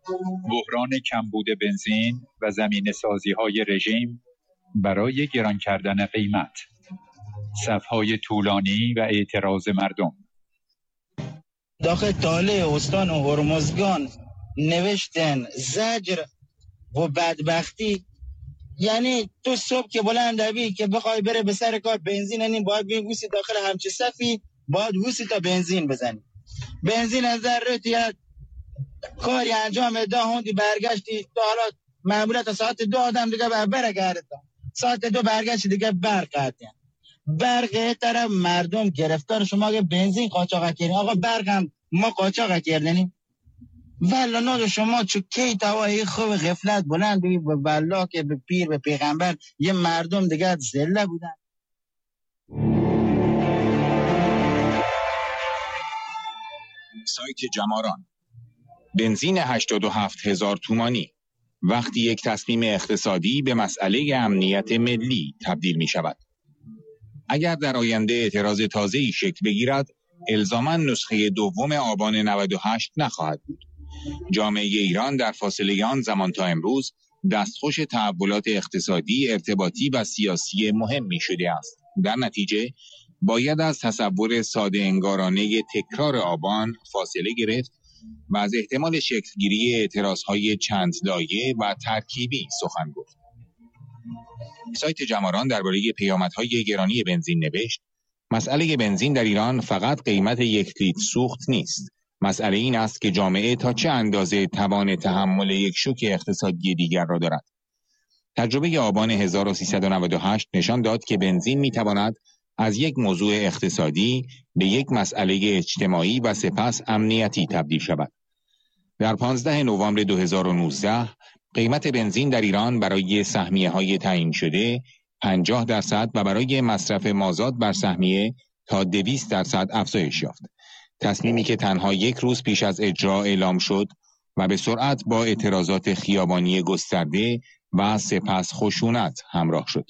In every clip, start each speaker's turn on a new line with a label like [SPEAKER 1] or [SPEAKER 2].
[SPEAKER 1] بحران کمبود بنزین و زمینه‌سازی‌های رژیم برای گران کردن قیمت، صف‌های طولانی و اعتراض مردم.
[SPEAKER 2] داخل تاله استان و هرمزگان نوشتن زجر و بدبختی. یعنی تو صبح که بلند دوی که بخوای بره به سر کار بنزین نیم باید بوسی داخل همچه صفی باید بوسی تا بنزین بزنی. بنزین از ذرتیت کاری انجام ده هندی برگشتی تو حالا معمولا تا ساعت 2 آدم دیگه برگرده تا ساعت 2 برگشت دیگه برق قطعی. برق طرف مردم گرفتار شما که بنزین قاچاق کردین. آقا برق هم ما قاچاق کردنیم. والله ناد شما چو کی توایی خوب غفلت بلند بگی به والله که به پیر به پیغمبر یه مردم دیگه ذله بودن.
[SPEAKER 3] سایت جماران بنزین 87,000 تومانی وقتی یک تصمیم اقتصادی به مسئله امنیت ملی تبدیل می شود. اگر در آینده اعتراض تازه‌ای شکل بگیرد، الزاماً نسخه دوم آبان 98 نخواهد بود. جامعه ایران در فاصله آن زمان تا امروز دستخوش تحولات اقتصادی، ارتباطی و سیاسی مهمی شده است. در نتیجه باید از تصور ساده انگارانه تکرار آبان فاصله گرفت و از احتمال شکلگیری اعتراضهای چند لایه و ترکیبی سخن گفت. سایت جماران درباره پیامدهای گرانی بنزین نوشت: مسئله بنزین در ایران فقط قیمت 1 لیتر سوخت نیست. مسئله این است که جامعه تا چه اندازه توان تحمل یک شوک اقتصادی دیگر را دارد. تجربه آبان 1398 نشان داد که بنزین میتواند از یک موضوع اقتصادی به یک مسئله اجتماعی و سپس امنیتی تبدیل شود. در 15 نوامبر 2019 قیمت بنزین در ایران برای سهمیه‌های تعیین شده 50% و برای مصرف مازاد بر سهمیه تا 200% افزایش یافت. تصمیمی که تنها یک روز پیش از اجرا اعلام شد و به سرعت با اعتراضات خیابانی گسترده و سپس خشونت همراه شد.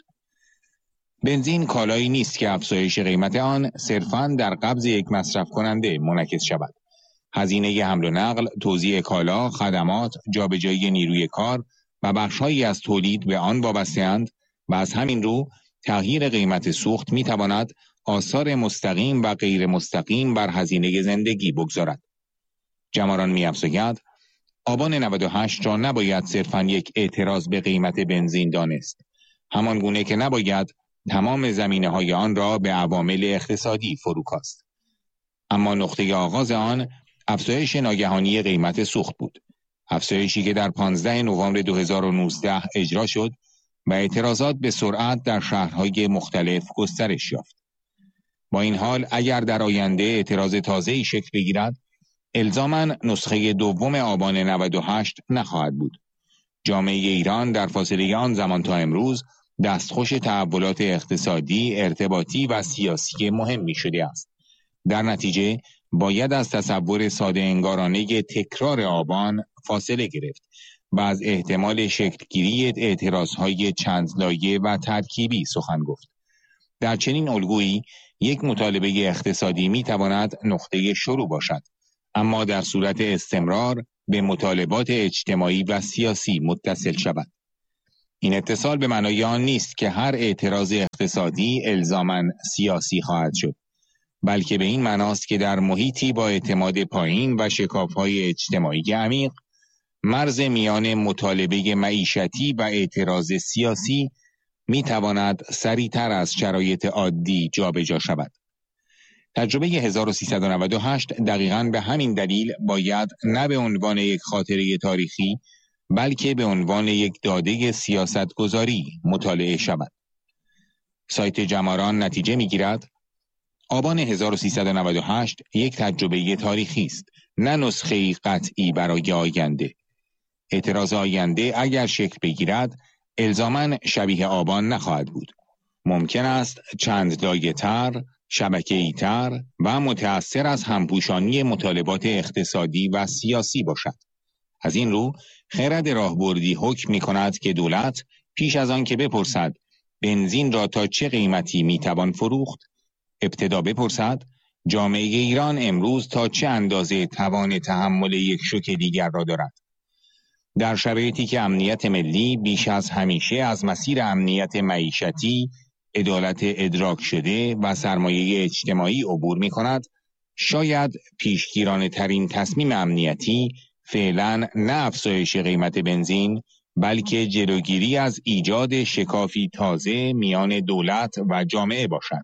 [SPEAKER 3] بنزین کالایی نیست که افزایش قیمت آن صرفاً در قبض یک مصرف کننده منعکس شود. هزینه حمل و نقل، توزیع کالا، خدمات، جابجایی نیروی کار و بخش‌هایی از تولید به آن وابسته‌اند و از همین رو تغییر قیمت سوخت می‌تواند آثار مستقیم و غیر مستقیم بر هزینه زندگی بگذارد. جماران می‌افزاید آبان 98 را نباید صرفاً یک اعتراض به قیمت بنزین دانست، همان گونه که نباید تمام زمینه‌های آن را به عوامل اقتصادی فرو کاست. اما نقطه آغاز آن افزایش ناگهانی قیمت سوخت بود. افزایشی که در 15 نوامبر 2019 اجرا شد و اعتراضات به سرعت در شهرهای مختلف گسترش یافت. با این حال اگر در آینده اعتراض تازه‌ای شکل بگیرد، الزاماً نسخه دوم آبان 98 نخواهد بود. جامعه ایران در فاصله آن زمان تا امروز دستخوش تحولات اقتصادی، ارتباطی و سیاسی مهمی شده است. در نتیجه باید از تصور ساده انگارانه تکرار آبان فاصله گرفت و از احتمال شکلگیری اعتراضهای چند لایه و ترکیبی سخن گفت. در چنین الگویی یک مطالبه اقتصادی می تواند نقطه شروع باشد، اما در صورت استمرار به مطالبات اجتماعی و سیاسی متصل شود. این اتصال به معنای آن نیست که هر اعتراض اقتصادی الزاماً سیاسی خواهد شد، بلکه به این معناست که در محیطی با اعتماد پایین و شکاف‌های اجتماعی عمیق، مرز میان مطالبه معیشتی و اعتراض سیاسی می‌تواند سریعتر از شرایط عادی جابجا شود. تجربه 1398 دقیقاً به همین دلیل باید نه به عنوان یک خاطره تاریخی، بلکه به عنوان یک داده سیاستگذاری مطالعه شود. سایت جماران نتیجه می‌گیرد آبان 1398 یک تجربه تاریخی است، نه نسخه‌ای قطعی برای آینده. اعتراض آینده اگر شکل بگیرد، الزاماً شبیه آبان نخواهد بود. ممکن است چند لایه‌تر، شبکه‌ای‌تر و متأثر از همپوشانی مطالبات اقتصادی و سیاسی باشد. از این رو خرد راهبردی حکم می‌کند که دولت پیش از آن که بپرسد بنزین را تا چه قیمتی میتوان فروخت، ابتدا بپرسد جامعه ایران امروز تا چه اندازه توان تحمل یک شوک دیگر را دارد. در شرایطی که امنیت ملی بیش از همیشه از مسیر امنیت معیشتی، عدالت ادراک شده و سرمایه اجتماعی عبور می کند، شاید پیشگیرانه ترین تصمیم امنیتی فعلا نه افزایش قیمت بنزین، بلکه جلوگیری از ایجاد شکافی تازه میان دولت و جامعه باشد.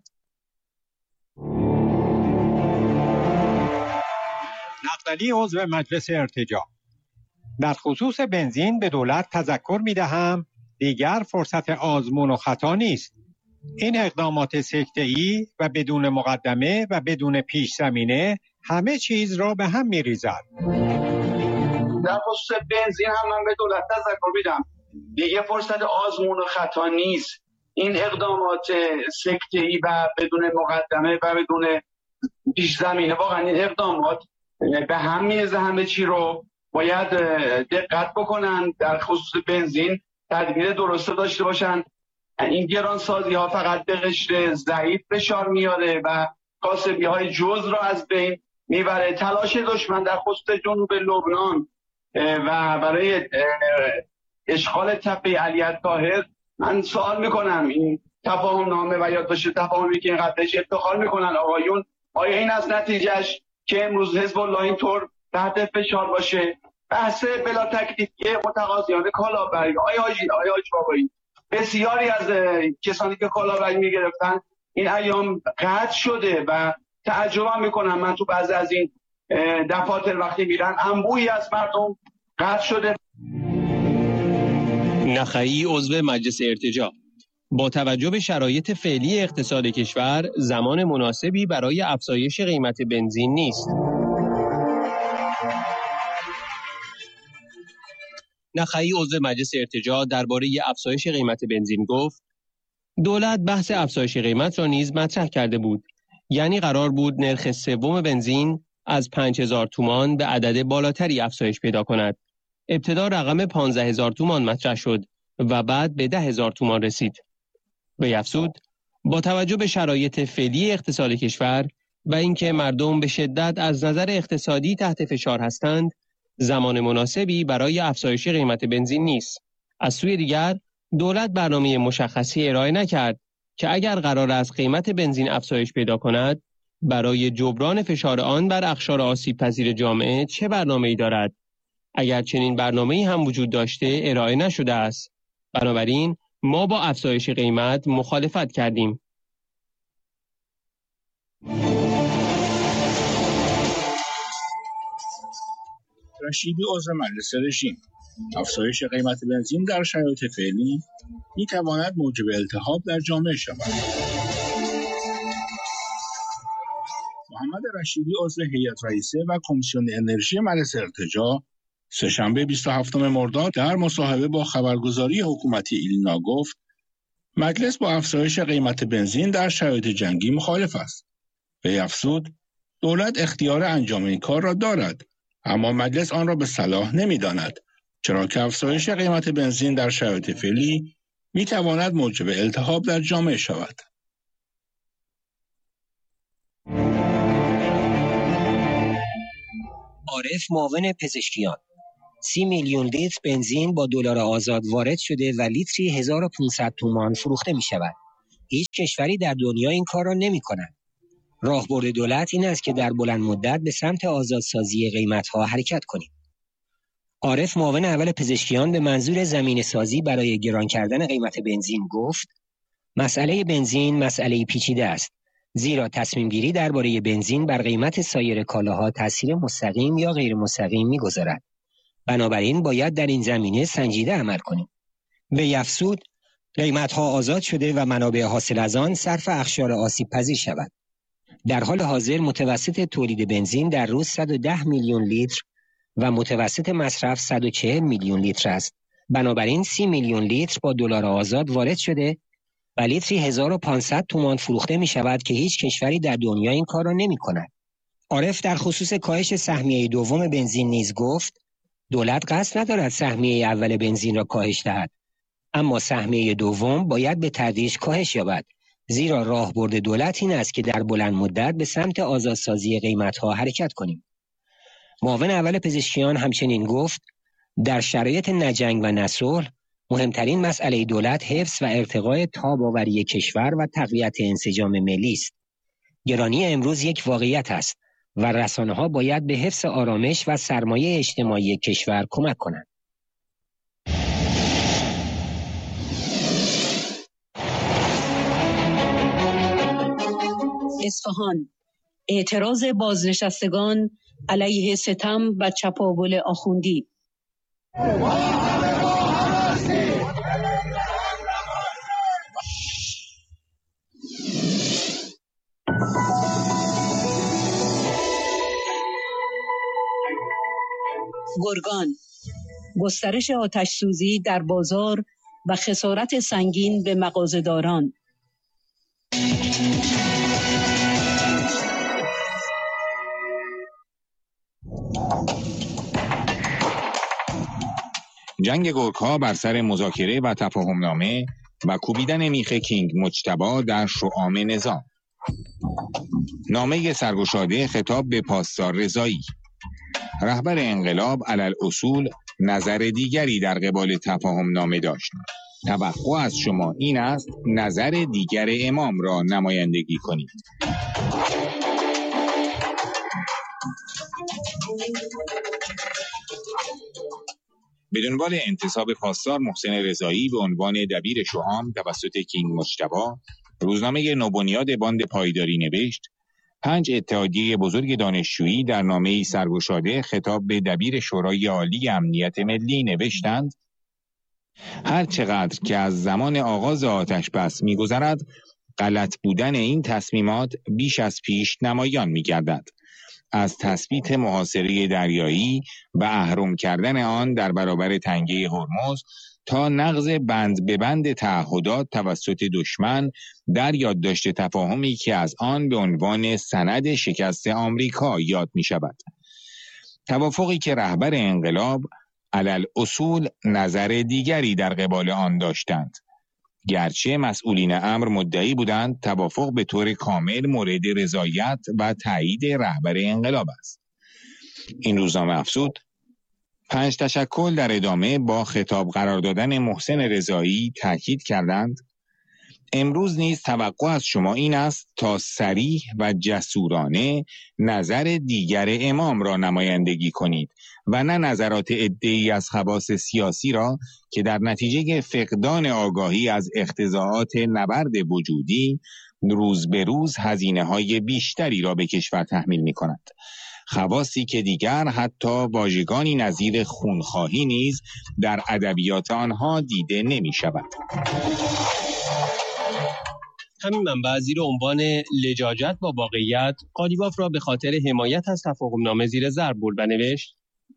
[SPEAKER 4] نقدلی عضو مجلس ارتجاع: در خصوص بنزین به دولت تذکر می‌دهم دیگر فرصت آزمون و خطا نیست. این اقدامات سکته‌ای و بدون مقدمه و بدون پیش زمینه همه چیز را به هم می‌ریزد.
[SPEAKER 5] در خصوص بنزین هم من به دولت تذکر میدم دیگه فرصت آزمون و خطا نیست. این اقدامات سکته‌ای و بدون مقدمه و بدون پیش زمینه، واقعا این اقدامات به هم میریزه. همه چی رو باید دقت بکنن. در خصوص بنزین تدبیر درسته داشته باشن. این گرانسازی ها فقط به قشر ضعیف فشار میاره و کاسبی های جز را از بین میبره. تلاش دشمن در خصوص جنوب لبنان و برای اشغال تپه علی الطاهر، من سوال میکنم این تفاهم نامه و یادداشت تفاهمی که اینقدرش افتخار میکنن آقایون، آیا این از نتیجهش که امروز حزب الله اینطور تحت فشار باشه؟ بحث بلا تکلیفی متقاضیان کالابری، آیا حاجی بابایی، بسیاری از کسانی که کالابری میگرفتن این ایام قطع شده و تعجبم میکنم. من تو بعضی از این دفاتر وقتی میرن انبوهی از مردم قطع شده.
[SPEAKER 6] نخعی عضو مجلس ارتجاع: با توجه به شرایط فعلی اقتصاد کشور زمان مناسبی برای افزایش قیمت بنزین نیست. نخعی عضو مجلس ارتجاع درباره افزایش قیمت بنزین گفت: دولت بحث افزایش قیمت را نیز مطرح کرده بود. یعنی قرار بود نرخ سوم بنزین از 5000 تومان به عدد بالاتری افزایش پیدا کند. ابتدا رقم 15000 تومان مطرح شد و بعد به 10000 تومان رسید. وی افزود: با توجه به شرایط فعلی اقتصاد کشور و اینکه مردم به شدت از نظر اقتصادی تحت فشار هستند، زمان مناسبی برای افزایش قیمت بنزین نیست. از سوی دیگر دولت برنامه مشخصی ارائه نکرد که اگر قرار است قیمت بنزین افزایش پیدا کند، برای جبران فشار آن بر اقشار آسیب پذیر جامعه چه برنامه‌ای دارد؟ اگر چنین برنامه‌ای هم وجود داشته ارائه نشده است. بنابراین ما با افزایش قیمت مخالفت کردیم.
[SPEAKER 7] رشیدی عضو مجلس رژیم: افزایش قیمت بنزین در شرایط فعلی می‌تواند موجب التهاب در جامعه شود. محمد رشیدی عضو هیئت رئیسه و کمیسیون انرژی مجلس ارتجاع سه‌شنبه 27 مرداد در مصاحبه با خبرگزاری حکومتی ایلنا گفت: مجلس با افزایش قیمت بنزین در شرایط جنگی مخالف است. وی افزود: دولت اختیار انجام این کار را دارد، اما مجلس آن را به صلاح نمی‌داند، چرا که افزایش قیمت بنزین در شرایط فعلی می‌تواند موجب التهاب در جامعه شود.
[SPEAKER 8] عارف معاون پزشکیان: 30 میلیون لیتر بنزین با دلار آزاد وارد شده و لیتری 1500 تومان فروخته می شود. هیچ کشوری در دنیا این کار را نمی کند. راهبرد دولت این است که در بلند مدت به سمت آزادسازی قیمت‌ها حرکت کنیم. عارف معاون اول پزشکیان به منظور زمینه‌سازی برای گران کردن قیمت بنزین گفت: مسئله بنزین مسئله پیچیده است، زیرا تصمیم گیری درباره بنزین بر قیمت سایر کالاها تأثیر مستقیم یا غیر مستقیم می‌گذارد. بنابراین باید در این زمینه سنجیده عمل کنیم. وی افزود: قیمت‌ها آزاد شده و منابع حاصل از آن صرف اقشار آسیب پذیر شود. در حال حاضر متوسط تولید بنزین در روز 110 میلیون لیتر و متوسط مصرف 140 میلیون لیتر است. بنابراین 30 میلیون لیتر با دلار آزاد وارد شده و لیتری 1500 تومان فروخته می شود که هیچ کشوری در دنیا این کار را نمی کند. عارف در خصوص کاهش سهمیه دوم بنزین نیز گفت: دولت قصد ندارد سهمیه اول بنزین را کاهش دهد، اما سهمیه دوم باید به تدریج کاهش یابد، زیرا راهبرد دولت این است که در بلند مدت به سمت آزادسازی قیمت‌ها حرکت کنیم. معاون اول پزشکیان همچنین گفت: در شرایط نجنگ و نصلح مهمترین مسئله دولت حفظ و ارتقای تاب‌آوری کشور و تقویت انسجام ملی است. گرانی امروز یک واقعیت است و رسانه‌ها باید به حفظ آرامش و سرمایه اجتماعی کشور کمک کنند.
[SPEAKER 9] اصفهان: اعتراض بازنشستگان علیه ستم و چپاول آخوندی. گرگان: گسترش آتش‌سوزی در بازار و خسارت سنگین به مغازه‌داران.
[SPEAKER 3] جنگ گرگ‌ها بر سر مذاکره و تفاهمنامه و کوبیدن میخ کینگ مجتبی در شعام نظام. نامه سرگشاده خطاب به پاسدار رضایی. رهبر انقلاب علی‌الاصول نظر دیگری در قبال تفاهمنامه داشت. توقع از شما این است نظر دیگر امام را نمایندگی کنید. به دنبال انتصاب پاسدار محسن رضایی به عنوان دبیر شعام توسط کینگ مجتبی، روزنامه نوبنیاد باند پایداری نوشت: 5 اتحادیه بزرگ دانشجویی در نامه‌ای سرگشاده خطاب به دبیر شورای عالی امنیت ملی نوشتند: هر چقدر که از زمان آغاز آتش بس می‌گذرد، غلط بودن این تصمیمات بیش از پیش نمایان می‌گردد. از تثبیت محاصره دریایی و اهرم کردن آن در برابر تنگه هرمز تا نقض بند به بند تعهدات توسط دشمن در یادداشت تفاهمی که از آن به عنوان سند شکست آمریکا یاد می شود. توافقی که رهبر انقلاب علی‌الاصول نظر دیگری در قبال آن داشتند، گرچه مسئولین امر مدعی بودند توافق به طور کامل مورد رضایت و تایید رهبر انقلاب است. این روزنامه افزود: 5 تشکل در ادامه با خطاب قرار دادن محسن رضایی تاکید کردند: امروز نیز توقع از شما این است تا صریح و جسورانه نظر دیگر امام را نمایندگی کنید و نه نظرات عده‌ای از خواص سیاسی را که در نتیجه فقدان آگاهی از اقتضاعات نبرد وجودی روز به روز هزینه‌های بیشتری را به کشور تحمیل می‌کند. خواصی که دیگر حتی واژگانی نظیر خونخواهی نیز در ادبیات آنها دیده نمی‌شود.
[SPEAKER 6] همین منبع زیر عنوان لجاجت با واقعیت قالیباف را به خاطر حمایت از تفاهمنامه زیر ضرب برد و نوشت: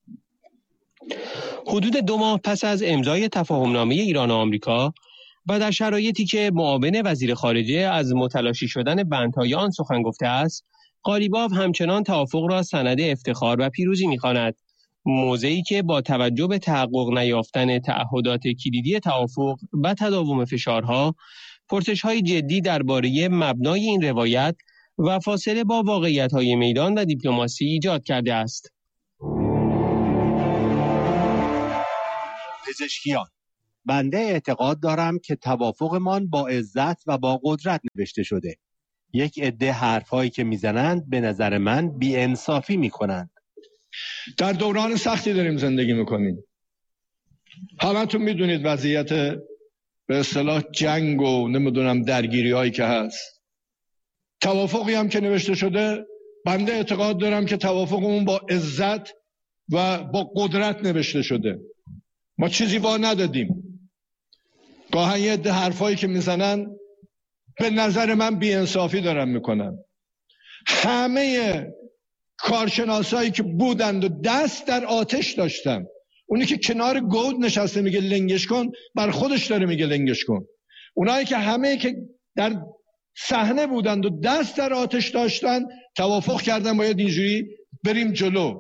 [SPEAKER 6] حدود 2 ماه پس از امضای تفاهمنامه ایران و آمریکا و در شرایطی که معاون وزیر خارجه از متلاشی شدن بندهای آن سخن گفته است، قالیباف همچنان توافق را سند افتخار و پیروزی می‌خواند. موضعی که با توجه به تحقق نیافتن تعهدات کلیدی توافق و تداوم فشارها، پرسش‌های جدی درباره مبنای این روایت و فاصله با واقعیت‌های میدان و دیپلماسی ایجاد کرده است.
[SPEAKER 10] پزشکیان: بنده اعتقاد دارم که توافقمان با عزت و با قدرت نوشته شده. یک عده حرفایی که میزنند به نظر من بی‌انصافی میکنند.
[SPEAKER 11] در دوران سختی داریم زندگی میکنیم. همتون میدونید وضعیت به اصطلاح جنگ و نمیدونم درگیری هایی که هست. توافقی هم که نوشته شده، بنده اعتقاد دارم که توافقمون با عزت و با قدرت نوشته شده. ما چیزی وا ندادیم. گاهن یه عده حرفایی که میزنن به نظر من بی‌انصافی دارن میکنن. همه کارشناسایی که بودند و دست در آتش داشتن، اونی که کنار گود نشسته میگه لنگش کن، بر خودش داره میگه لنگش کن. اونایی که همه که در صحنه بودند و دست در آتش داشتن توافق کردن باید اینجوری بریم جلو.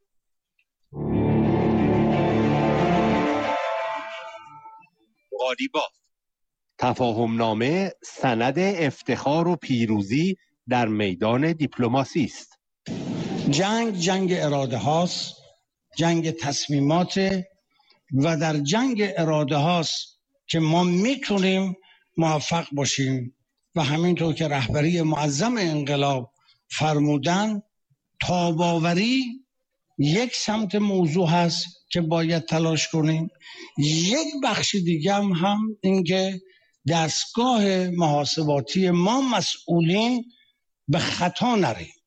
[SPEAKER 10] قالیباف: تفاهمنامه سند افتخار و پیروزی در میدان دیپلماسی است.
[SPEAKER 2] جنگ اراده هاست، جنگ تصمیمات،
[SPEAKER 12] و در جنگ اراده هاست که ما میتونیم موفق باشیم و همینطور که رهبری معظم انقلاب فرمودن، تاباوری یک سمت موضوع هست که باید تلاش کنیم. یک بخش دیگه هم این که دستگاه محاسباتی ما مسئولین به خطا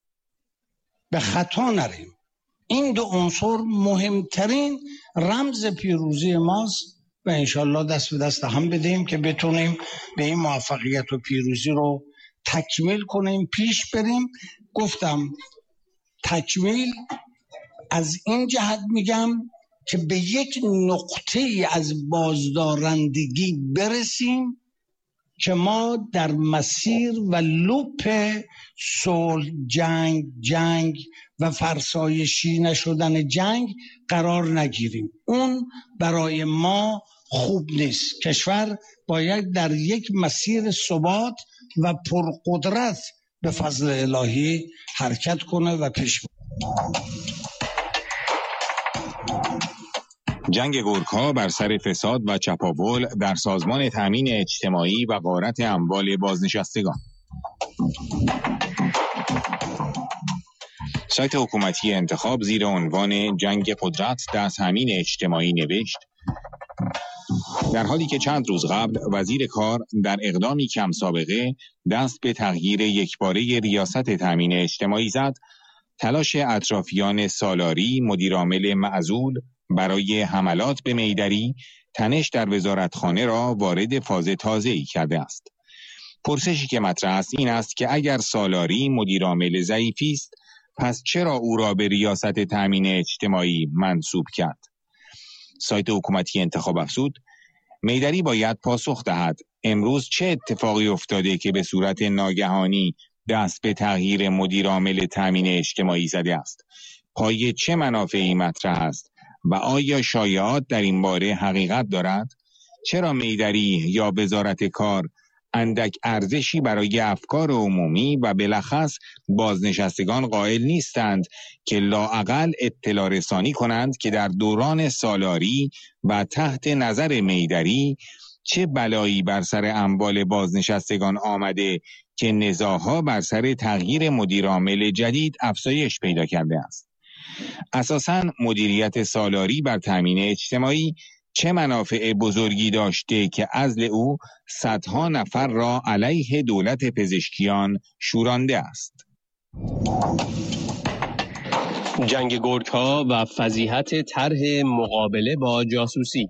[SPEAKER 12] نریم. این دو عنصر مهمترین رمز پیروزی ماست و انشالله دست به دست هم بدیم که بتونیم به این موفقیت و پیروزی رو تکمیل کنیم، پیش بریم. گفتم تکمیل از این جهت میگم که به یک نقطه از بازدارندگی برسیم که ما در مسیر و لوپ صلح، جنگ و فرسایشی نشدن جنگ قرار نگیریم. اون برای ما خوب نیست. کشور باید در یک مسیر ثبات و پرقدرت به فضل الهی حرکت کنه و پیش بره.
[SPEAKER 3] جنگ گورکا بر سر فساد و چپاول در سازمان تامین اجتماعی و غارت اموال بازنشستگان. سایت حکومتی انتخاب زیر عنوان جنگ قدرت در تامین اجتماعی نوشت: در حالی که چند روز قبل وزیر کار در اقدامی کم سابقه دست به تغییر یکباره ریاست تامین اجتماعی زد، تلاش اطرافیان سالاری مدیرعامل معزول برای حملات به میدری تنش در وزارتخانه را وارد فاز تازه‌ای کرده است. پرسشی که مطرح است این است که اگر سالاری مدیرعامل ضعیفی است، پس چرا او را به ریاست تامین اجتماعی منصوب کرد؟ سایت حکومتی انتخاب افزود: میدری باید پاسخ دهد امروز چه اتفاقی افتاده که به صورت ناگهانی دست به تغییر مدیرعامل تامین اجتماعی زده است؟ پای چه منافعی مطرح است و آیا شایعات در این باره حقیقت دارد؟ چرا میدری یا وزارت کار اندک ارزشی برای افکار عمومی و بالاخص بازنشستگان قائل نیستند که لااقل اطلاع رسانی کنند که در دوران سالاری و تحت نظر میدری چه بلایی بر سر اموال بازنشستگان آمده که نزاعها بر سر تغییر مدیرعامل جدید افزایش پیدا کرده است؟ اساساً مدیریت سالاری بر تامین اجتماعی چه منافع بزرگی داشته که عزل او صدها نفر را علیه دولت پزشکیان شورانده است؟
[SPEAKER 6] جنگ گورکا و فضیحت طرح مقابله با جاسوسی.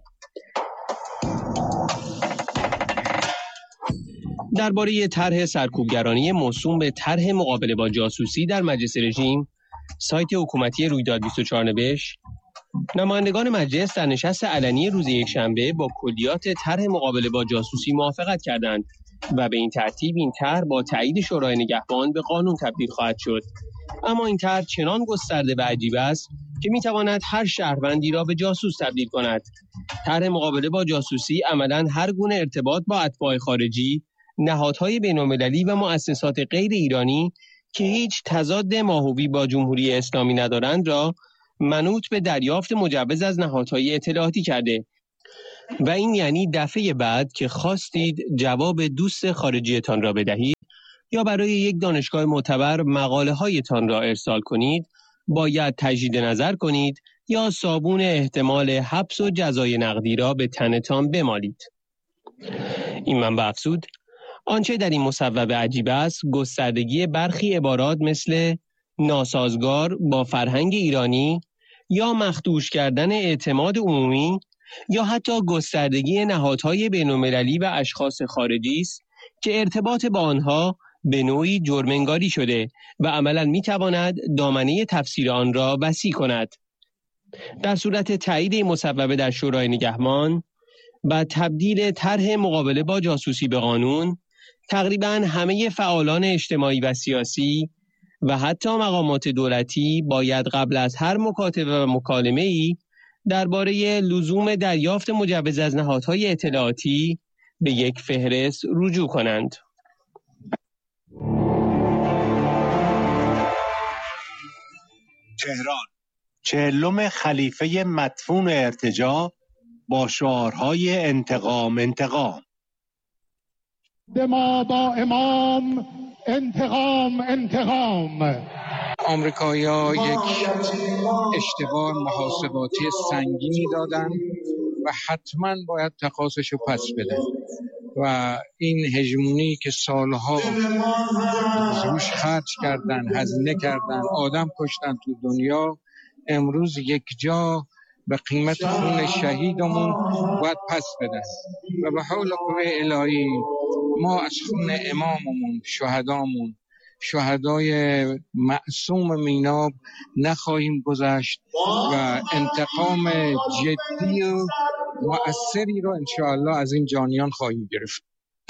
[SPEAKER 6] درباره طرح سرکوبگرانی موسوم به طرح مقابله با جاسوسی در مجلس رژیم، سایت حکومتی رویداد 24 نوشت: نمایندگان مجلس در نشست علنی روز یکشنبه با کلیات طرح مقابله با جاسوسی موافقت کردند و به این ترتیب این طرح با تایید شورای نگهبان به قانون تبدیل خواهد شد. اما این طرح چنان گسترده و عجیب است که میتواند هر شهروندی را به جاسوس تبدیل کند. طرح مقابله با جاسوسی عملاً هر گونه ارتباط با اتباع خارجی، نهادهای بین‌المللی و مؤسسات غیر ایرانی که هیچ تضاد ماهوی با جمهوری اسلامی ندارند را منوط به دریافت مجوز از نهادهای اطلاعاتی کرده و این یعنی دفعه بعد که خواستید جواب دوست خارجیتان را بدهید یا برای یک دانشگاه معتبر مقاله هایتان را ارسال کنید، باید تجدید نظر کنید یا صابون احتمال حبس و جزای نقدی را به تنتان بمالید. این منبع افزود: آنچه در این مصوبه عجیب است گستردگی برخی عبارات مثل ناسازگار با فرهنگ ایرانی یا مخدوش کردن اعتماد عمومی یا حتی گستردگی نهادهای بین‌المللی و اشخاص خارجی است که ارتباط با آنها به نوعی جرم‌انگاری شده و عملاً می‌تواند دامنه تفسیر آن را وسیع کند. در صورت تایید این مصوبه در شورای نگهبان و تبدیل طرح مقابله با جاسوسی به قانون، تقریباً همه فعالان اجتماعی و سیاسی و حتی مقامات دولتی باید قبل از هر مکاتبه و مکالمه‌ای درباره لزوم دریافت مجوز از نهادهای اطلاعاتی به یک فهرست رجوع کنند.
[SPEAKER 10] تهران، 40 خلیفه مدفون ارتجاع با شعارهای انتقام
[SPEAKER 13] ما با امام انتقام.
[SPEAKER 14] آمریکایی‌ها یک اشتباه محاسباتی سنگینی دادن و حتما باید تقاضاشو پس بدن و این هژمونی که سالها روش خرج کردن، هزینه کردن، آدم کشتن تو دنیا، امروز یک جا به قیمت خون شهیدمون باید پس بدن و به حول قوه الهی ما از خون اماممون، شهدامون، شهدای معصوم میناب نخواهیم گذشت و انتقام جدی و مؤثری رو انشاءالله از این جانیان خواهیم گرفت.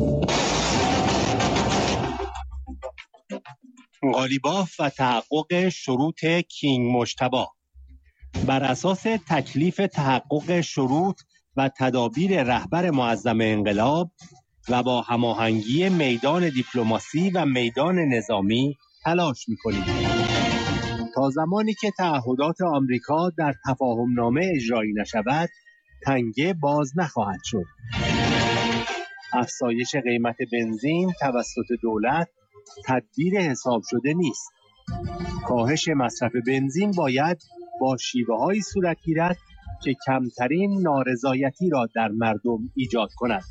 [SPEAKER 10] قالیباف و تحقق شروط کینگ مجتبی. بر اساس تکلیف تحقق شروط و تدابیر رهبر معظم انقلاب و با هماهنگی میدان دیپلماسی و میدان نظامی تلاش می‌کنیم تا زمانی که تعهدات آمریکا در تفاهمنامه اجرایی نشود تنگه باز نخواهد شد. افزایش قیمت بنزین توسط دولت تدبیر حساب شده نیست. کاهش مصرف بنزین باید با شیوه‌هایی صورت گیرد که کمترین نارضایتی را در مردم ایجاد کند.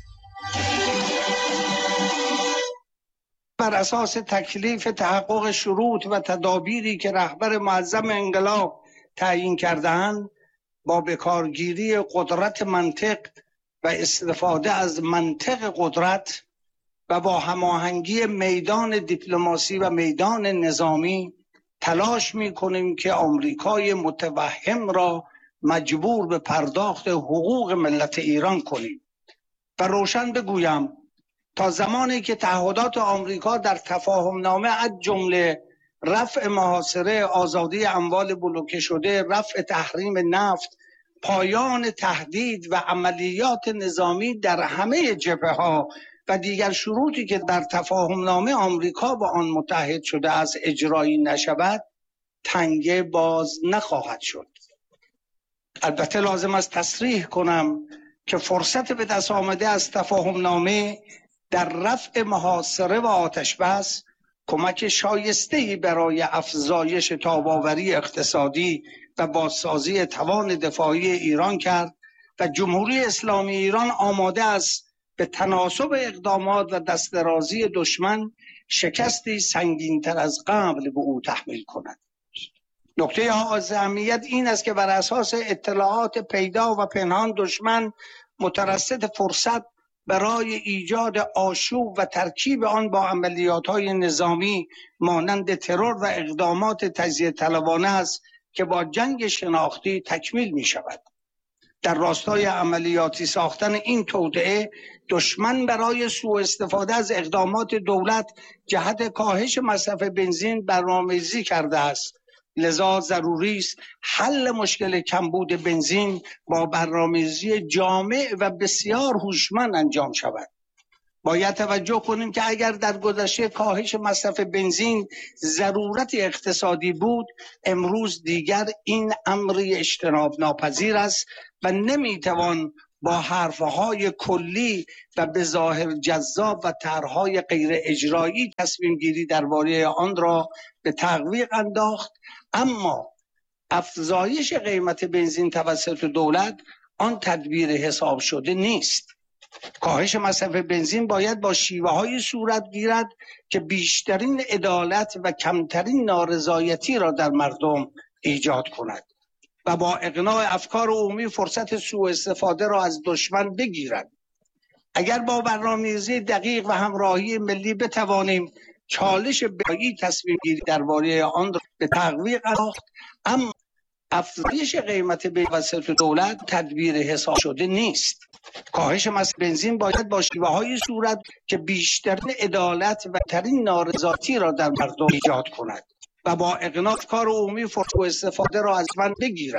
[SPEAKER 12] بر اساس تکلیف تحقق شروط و تدابیری که رهبر معظم انقلاب تعیین کرده‌اند، با بکارگیری قدرت منطق و استفاده از منطق قدرت و با هماهنگی میدان دیپلماسی و میدان نظامی تلاش می‌کنیم که آمریکای متوهم را مجبور به پرداخت حقوق ملت ایران کنیم و روشن بگویم تا زمانی که تعهدات آمریکا در تفاهمنامه از جمله رفع محاصره، آزادی اموال بلوکه شده، رفع تحریم نفت، پایان تهدید و عملیات نظامی در همه جبهه‌ها و دیگر شروطی که در تفاهمنامه آمریکا با آن متحد شده از اجرایی نشود، تنگه باز نخواهد شد. البته لازم است تصریح کنم که فرصت به دست آمده از تفاهمنامه در رفع محاصره و آتش‌بس کمک شایسته‌ای برای افزایش تاب‌آوری اقتصادی و بازسازی توان دفاعی ایران کرد و جمهوری اسلامی ایران آماده است به تناسب اقدامات و دست‌درازی دشمن شکستی سنگین‌تر از قبل به او تحمیل کند. نکته حائز اهمیت این است که بر اساس اطلاعات پیدا و پنهان دشمن مترصد فرصت برای ایجاد آشوب و ترکیب آن با عملیات‌های نظامی مانند ترور و اقدامات تجزیه طلبانه است که با جنگ شناختی تکمیل می شود. در راستای عملیاتی ساختن این توطئه دشمن برای سوء استفاده از اقدامات دولت جهت کاهش مصرف بنزین برنامه‌ریزی کرده است. لذا ضروری است حل مشکل کمبود بنزین با برنامه‌ریزی جامع و بسیار هوشمند انجام شود. باید توجه کنیم که اگر در گذشته کاهش مصرف بنزین ضرورت اقتصادی بود، امروز دیگر این امری اجتناب ناپذیر است و نمیتوان با حرفهای کلی و به ظاهر جذاب و طرحهای غیر اجرایی تصمیم گیری درباره آن را به تعویق انداخت. اما افزایش قیمت بنزین توسط دولت آن تدبیر حساب شده نیست. کاهش مصرف بنزین باید با شیوه‌هایی صورت گیرد که بیشترین عدالت و کمترین نارضایتی را در مردم ایجاد کند و با اقناع افکار عمومی فرصت سوء استفاده را از دشمن بگیرد. اگر با برنامه‌ریزی دقیق و همراهی ملی بتوانیم چالش بهایی تصمیم گیری درباره آن را به تعویق انداخت، اما افزایش قیمت توسط دولت تدبیر حساب شده نیست. کاهش مصرف بنزین باید با شیوه‌هایی صورت که بیشترین عدالت و ترین نارضایتی را در مردم ایجاد کند و با اقناع افکار عمومی فرصت استفاده را از من بگیرد.